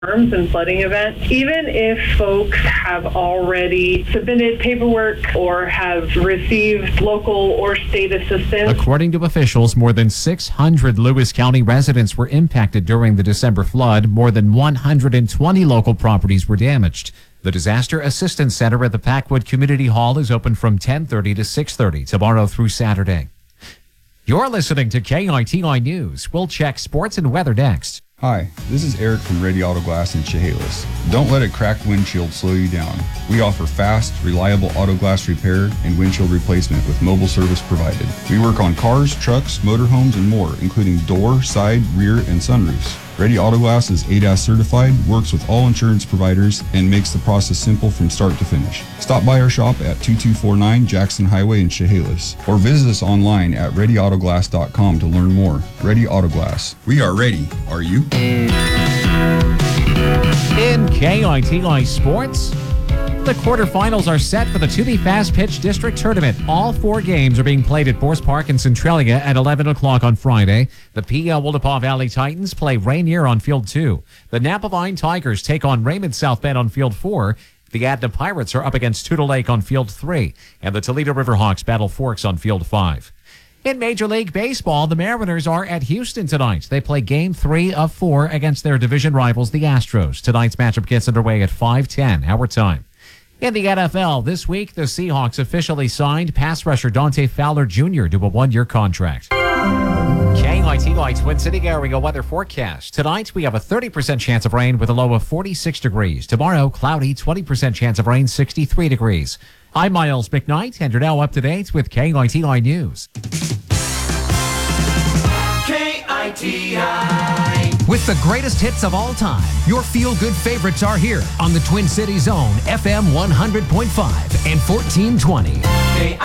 storms and flooding events. Even if folks have already submitted paperwork or have received local or state assistance. According to officials, more than 600 Lewis County residents were impacted during the December flood. More than 120 local properties were damaged. The Disaster Assistance Center at the Packwood Community Hall is open from 10:30 to 6:30 tomorrow through Saturday. You're listening to KITI News. We'll check sports and weather next. Hi, this is Eric from Ready Auto Glass in Chehalis. Don't let a cracked windshield slow you down. We offer fast, reliable auto glass repair and windshield replacement with mobile service provided. We work on cars, trucks, motorhomes, and more, including door, side, rear, and sunroofs. Ready Auto Glass is ADAS certified, works with all insurance providers, and makes the process simple from start to finish. Stop by our shop at 2249 Jackson Highway in Chehalis, or visit us online at readyautoglass.com to learn more. Ready Auto Glass. We are ready. Are you? In KITI Sports, the quarterfinals are set for the To Be Fast Pitch District Tournament. All 4 games are being played at Forest Park in Centralia at 11 o'clock on Friday. The PL Wildapaw Valley Titans play Rainier on Field 2. The Napavine Tigers take on Raymond South Bend on Field 4. The Adna Pirates are up against Tudor Lake on Field 3. And the Toledo Riverhawks battle Forks on Field 5. In Major League Baseball, the Mariners are at Houston tonight. They play Game 3 of 4 against their division rivals, the Astros. Tonight's matchup gets underway at 5:10 our time. In the NFL, this week, the Seahawks officially signed pass rusher Dante Fowler Jr. to a 1-year contract. KITI Twin City area weather forecast. Tonight, we have a 30% chance of rain with a low of 46 degrees. Tomorrow, cloudy, 20% chance of rain, 63 degrees. I'm Miles McKnight, and you're now up to date with KITI News. KITI. With the greatest hits of all time, your feel-good favorites are here on the Twin Cities Zone, FM 100.5 and 1420.